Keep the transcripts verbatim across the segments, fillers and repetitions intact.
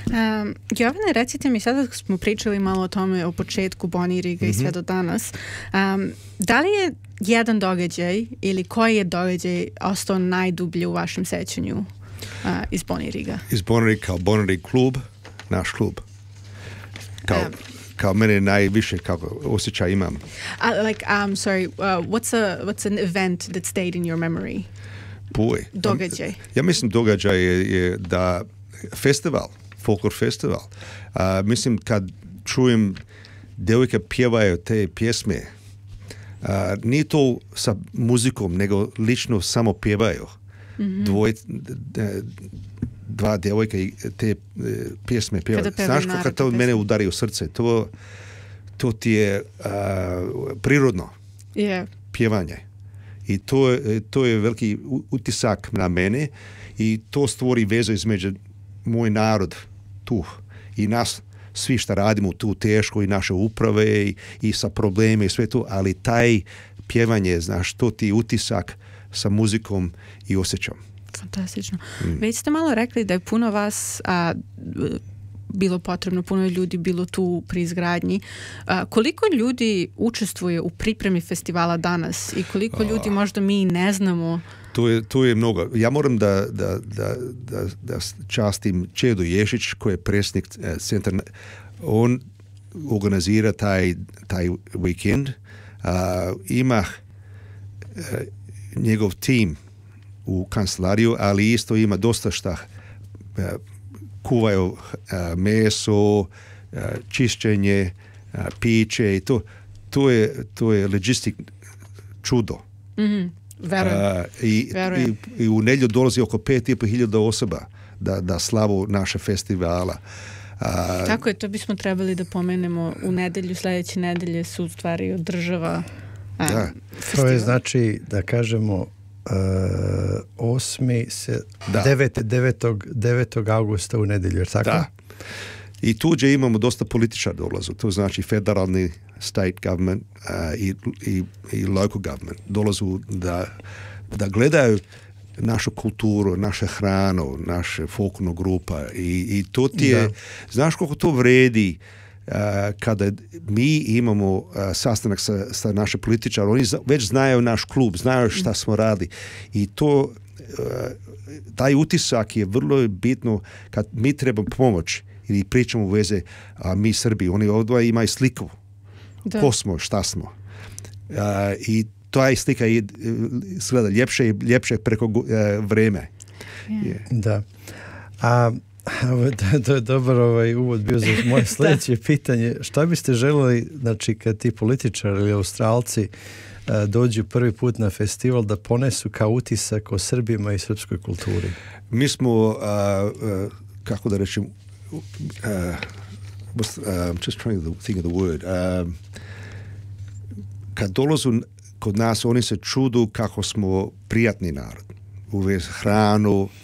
Um, Jovane, recite mi, sada smo pričali malo o tome, o početku Boniriga mm-hmm. i sve do danas. Um, da li je jedan događaj ili koji je događaj ostao najdublje u vašem sećanju uh, iz Boniriga? Iz Bonirig kao Bonirig klub, naš klub. Kao, um, kao mene najviše kao osjećaj imam. Uh, like, I'm um, sorry, uh, what's, a, what's an event that stayed in your memory? Boj. Događaj. Ja mislim događaj je, je da festival, folklor festival. Uh, mislim kad čujem devojke pjevaju te pjesme, uh, nije to sa muzikom, nego lično samo pjevaju. Mm-hmm. Dvoj, dva devojke te pjesme pjevaju. Znaš kako to mene udari u srce? To, to ti je uh, prirodno yeah. pjevanje. I to, to je veliki utisak na mene i to stvori vezu između moj narod tu i nas svi što radimo tu teško i naše uprave i, i sa probleme i sve to, ali taj pjevanje, znaš, to ti utisak sa muzikom i osjećam. Fantastično. Mm. Već ste malo rekli da je puno vas a, bilo potrebno, puno je ljudi bilo tu pri izgradnji. A, koliko ljudi učestvuje u pripremi festivala danas i koliko ljudi možda mi ne znamo? To je, to je mnogo. Ja moram da, da, da, da, da častim Čedo Ješić koji je predsjednik eh, centra. On organizira taj, taj vikend. Uh, ima uh, njegov tim u kancelariju, ali isto ima dosta šta uh, kuvaju uh, meso, uh, čišćenje, uh, piće i to, to je, to je logistik čudo. Mm-hmm. Verujem. Uh, i, Verujem. i, I u nedjelju dolazi oko pet i po hiljada osoba da, da slavu naše festivala. Uh, Tako je, to bismo trebali da pomenemo u nedelju, sljedeće nedelje su u stvari održava um, da. To je znači, da kažemo, uh, osmi se, da. devetog augusta u nedelju, jer tako? Da. I tuđe imamo dosta političara dolazu, to znači federalni state government uh, i, i, i local government dolazu da, da gledaju našu kulturu, naše hranu, naše folklornu grupa i, i to ti je, da. Znaš koliko to vredi uh, kada mi imamo uh, sastanak sa, sa naše političare, oni već znaju naš klub, znaju šta smo radili i to uh, taj utisak je vrlo bitno kad mi trebamo pomoć ili pričamo u veze, a mi Srbi, oni ovdje imaju sliku. Da. Ko smo, šta smo. Uh, I ta slika je izgleda ljepše i ljepše preko uh, vreme. Yeah. Yeah. Da. A to je dobar ovaj uvod bio za moje sljedeće pitanje. Šta biste željeli, znači, kad ti političari ili Australci uh, dođu prvi put na festival da ponesu kao utisak o Srbima i srpskoj kulturi? Mi smo, uh, uh, kako da rečem, Uh, was, uh, I'm just trying to think of the word. Um, kad dolazu kod nas, oni se čudu kako smo prijatni narod. Uvez hranu, uh,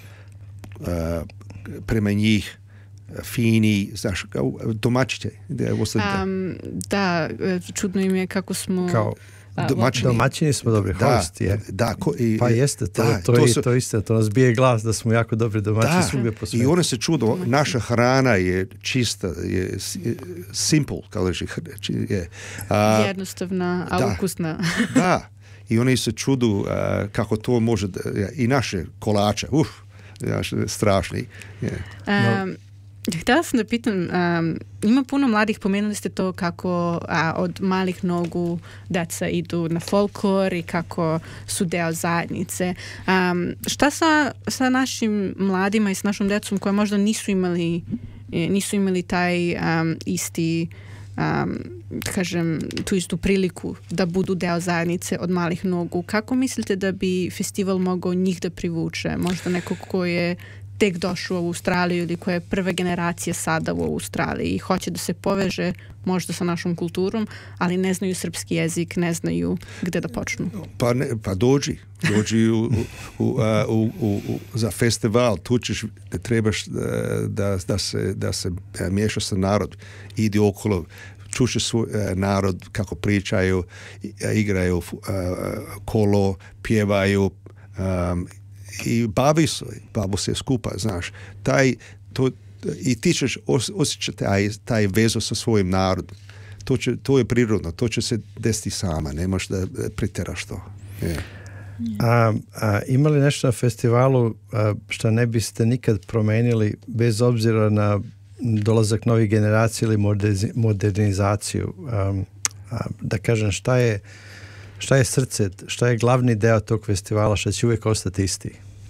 prema njih, fini, znaš, domaćite. Um, da, čudno im je kako smo... Kao domaćini. Domaćini smo dobri, da, host je. Da, ko, i, pa jeste, to, da, to, to, je, su, to isto, to nas bije glas da smo jako dobri domaćini svugdje po svijetu. I one se čudo, naša hrana je čista, je simple, kao reći, je. A, jednostavna, a da, ukusna. Da, i oni se čudu a, kako to može, da, i naše kolače, uf, strašni. Yeah. Um, Htjela sam da pitam, um, ima puno mladih, pomenuli ste to kako a, od malih nogu deca idu na folklor i kako su deo zajednice. Um, šta sa, sa našim mladima i s našom decom koja možda nisu imali, nisu imali taj um, isti, um, kažem, tu istu priliku da budu deo zajednice od malih nogu? Kako mislite da bi festival mogao njih da privuče? Možda nekog ko je tek došao u Australiju ili koja je prva generacija sada u Australiji i hoće da se poveže možda sa našom kulturom, ali ne znaju srpski jezik, ne znaju gde da počnu. Pa, ne, pa dođi. Dođi u, u, u, u, u, u, za festival. Tu ćeš, trebaš da, da, se, da se miješa sa narod. Idi okolo. Čuši svoj narod kako pričaju, igraju kolo, pjevaju, um, i bavi se, bavi se skupa, znaš. Taj, to, i ti ćeš os, osjećati taj, taj vezu sa svojim narodom. To, će, to je prirodno, to će se desiti sama, nemaš da pretjeraš to. Yeah. A, a ima li nešto na festivalu a, što ne biste nikad promenili bez obzira na dolazak novih generacija ili modernizaciju? A, a, da kažem, šta je, šta je srce, šta je glavni deo tog festivala što će uvijek ostati isti?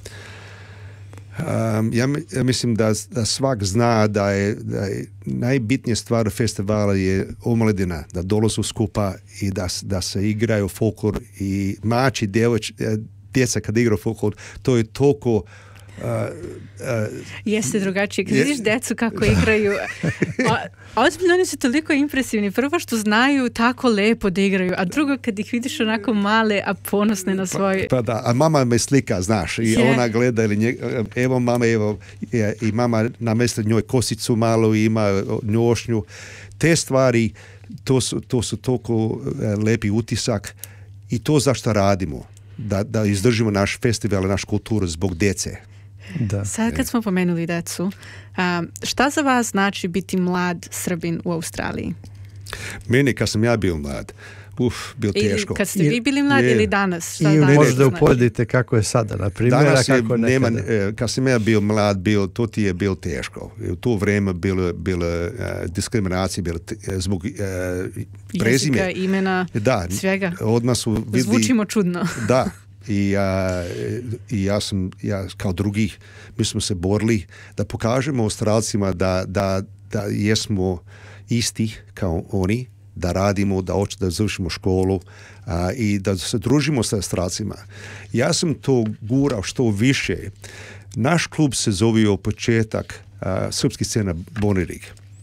Um, ja, ja mislim da, da svak zna da je, da je najbitnija stvar festivala je omladina, da dolazu skupa i da, da se igraju folklor i mači djeveć, djeca kad igraju folklor, to je toliko Uh, uh, Jeste drugačije. Kad vidiš decu kako igraju, ozbiljno oni su toliko impresivni. Prvo što znaju tako lepo da igraju, a drugo kad ih vidiš onako male, a ponosne na svoj... Pa, pa da, a mama me slika, znaš, i yeah. ona gleda, ili nje, evo mama, evo, i mama namesti njoj kosicu malo i ima njošnju. Te stvari, to su, to su toliko lepi utisak i to zašto radimo. Da, da izdržimo naš festival, naš kulturu zbog djece. Da. Sad kad smo pomenuli decu, um, šta za vas znači biti mlad Srbin u Australiji? Meni kad sam ja bio mlad, uf, bilo teško. Ili kad ste vi bili mladi je, ili danas? Šta I danas možda znači? upodite kako je sada, na primjer, danas je, kako nema, nekada. kad sam ja bio mlad, bilo, to ti je bilo teško. U to vrijeme bilo, bilo uh, diskriminacija, bilo t, zbog uh, prezime. Jezika, imena, da, svega. Odmah su vidli, zvučimo čudno. Da. I, a, i ja sam, ja kao drugi, mi smo se borili da pokažemo Australcima da, da, da jesmo isti kao oni, da radimo, da hoće da završimo školu a, i da se družimo sa Australcima. Ja sam to gurao što više. Naš klub se zovio početak a, srpski scena Bonirig.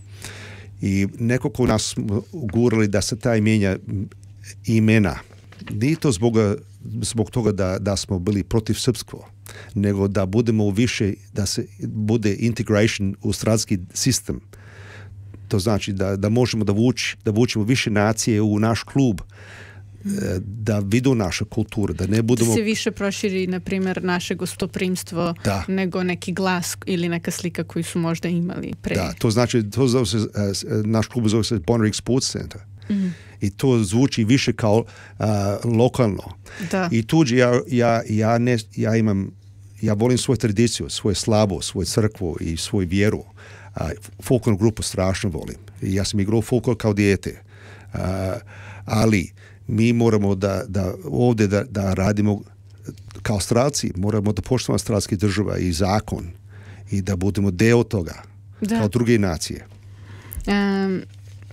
I nekoliko nas gurali da se taj mijenja imena. Nije to zbog, zbog toga da, da smo bili protiv srpsko, nego da budemo više, da se bude integration u australski sistem. To znači da, da možemo da, vuči, da vučimo više nacije u naš klub, da vidu našu kulturu, da ne budemo... Da se više proširi, na primjer, naše gostoprimstvo da. nego neki glas ili neka slika koju su možda imali pre. Da, to znači, to zove se, naš klub zove se Bonirig Sports Center. Mm-hmm. I to zvuči više kao uh, lokalno. Da. I tuđi ja, ja, ja, ne, ja imam, ja volim svoju tradiciju, svoje slabo, svoju crkvu i svoju vjeru. Uh, folklornu grupu strašno volim. I ja sam igrao folklor kao dijete. Uh, ali mi moramo da, da ovdje da, da radimo kao Australci, moramo da poštujemo australski država i zakon i da budemo deo toga da. Kao druge nacije. Um,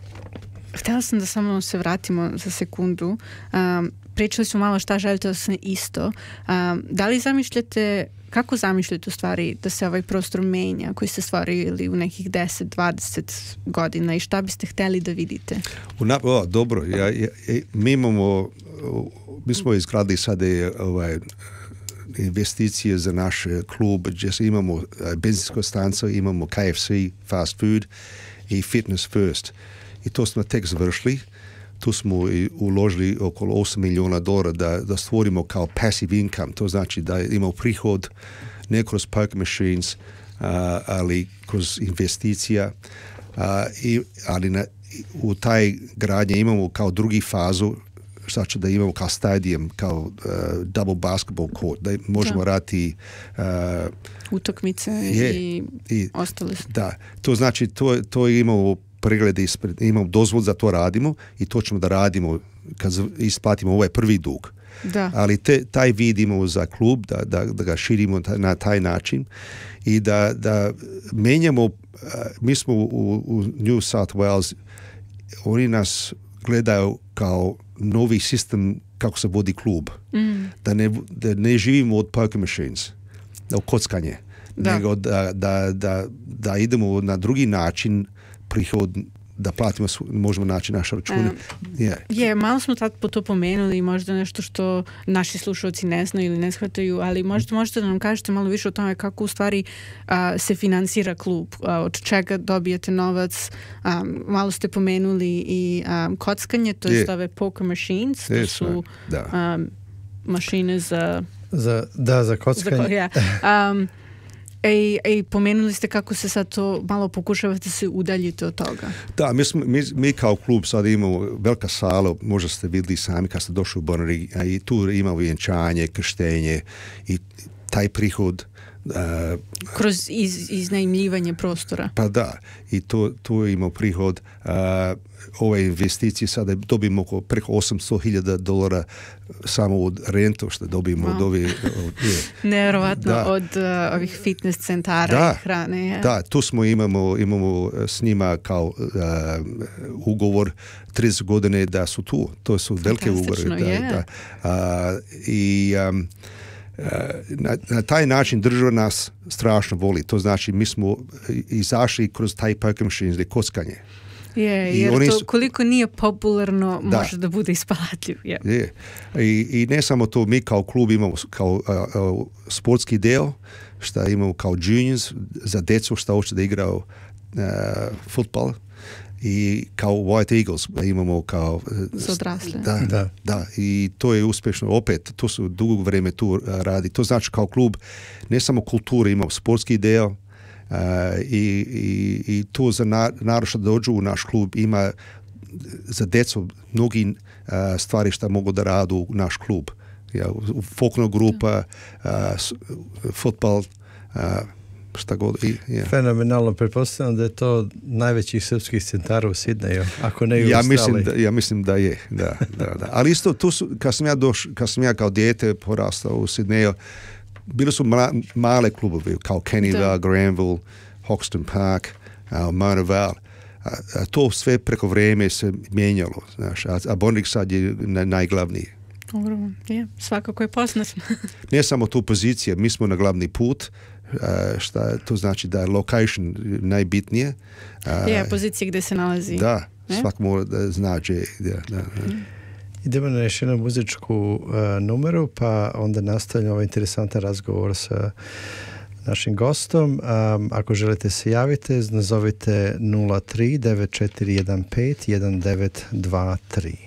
htjela sam da samo se vratimo za sekundu. Um, pričali smo malo šta želite da se isto. Um, da li zamišljate, kako zamišljate u stvari da se ovaj prostor menja koji ste stvorili u nekih deset do dvadeset godina i šta biste htjeli da vidite? U na, o, dobro, ja, ja, mi imamo, mi smo izgradili sada ovaj, investicije za naš klub, gdje imamo benzinsko stanco, imamo K F C, fast food i fitness first. I to smo tek završili. Tu smo i uložili oko osam milijuna dolara da, da stvorimo kao passive income. To znači da imamo prihod ne kroz poker machines, uh, ali kroz investicija. Uh, i, ali na, u taj gradnje imamo kao drugi fazu, znači da imamo kao stadium, kao uh, double basketball court, da možemo da. raditi uh, utakmice je, i, i ostale. Da, to znači to, to imamo preglede ispred, imamo dozvol za to radimo i to ćemo da radimo kad isplatimo ovaj prvi dug. Da. Ali te, taj vid imamo za klub, da, da, da ga širimo na taj način i da, da menjamo, uh, mi smo u, u New South Wales, oni nas gledaju kao novi sistem kako se vodi klub. Mm. Da, ne, da ne živimo od poker machines, da kockanje, da. nego da, da, da, da idemo na drugi način prihod, da platimo, možemo naći naše račune. Um, yeah. Je, malo smo tad po to pomenuli, možda nešto što naši slušalci ne znaju ili ne shvataju, ali možda možete da nam kažete malo više o tome kako u stvari uh, se finansira klub, uh, od čega dobijete novac. Um, malo ste pomenuli i um, kockanje, to je ove poker machines, to je, su um, mašine za... za da, za kockanje. Za, yeah. um, I, I pomenuli ste kako se sad to malo pokušavate se udaljiti od toga. Da, mi, smo, mi, mi kao klub sad imamo velika sala, možda ste vidjeli sami kad ste došli u Bonari, i tu imamo vjenčanje, krštenje i taj prihod Uh, kroz iz, iznajmljivanje prostora. Pa da, i to, tu imamo prihod. Uh, ove investicije sada dobijemo oko preko osamsto hiljada dolara samo od rentu što dobijemo wow. od ove... Od, nevjerovatno od uh, ovih fitness centara da, i hrane. Je. Da, tu smo imamo, imamo s njima kao uh, ugovor trideset godine da su tu. To su velike ugovore. Da, je. da. Uh, I... Um, Na, na taj način država nas strašno voli. To znači mi smo izašli kroz taj poker machine ili kockanje. Je, jer to su, koliko nije popularno da. Može da bude isplatljiv. Je. Je. I, I ne samo to, mi kao klub imamo kao uh, uh, sportski deo, što imamo kao juniors za djecu što hoće da igraju uh, futbol. I kao White Eagles imamo kao za odrasle. Da, da, da, i to je uspješno opet, to su dugo vrijeme tu radi. To znači kao klub ne samo kultura, imamo sportski deo uh, i, i, i to za na, narod što dođu u naš klub ima za djecu mnogi uh, stvari što mogu da radu u naš klub. Ja, folklorna grupa, uh, futbol, uh, šta god. I, yeah. Fenomenalno, pretpostavljam da je to najvećih srpskih centara u Sidneju, ako ne i ja ostali. Mislim da, ja mislim da je, da, da, da. Ali isto, tu su, kad sam ja doš, kad sam ja kao dijete porastao u Sidneju, bili su ma, male klubovi, kao Kennyville, Granville, Hoxton Park, uh, Mona Vale. A, a to sve preko vrijeme se mijenjalo, znaš, a, a Bonrik sad je na, najglavniji. Ogromno, je, svakako je poznat. Ne samo tu pozicija, mi smo na glavni put, Uh, šta to znači da je location najbitnije. Uh, je, pozicija gdje se nalazi. Da, ne? Svak mora da zna gdje. Da, da, da. Idemo na još jednu muzičku uh, numeru, pa onda nastavljamo ovaj interesantan razgovor sa našim gostom. Um, ako želite se javite, nazovite nula tri devet četiri jedan pet jedan devet dva tri.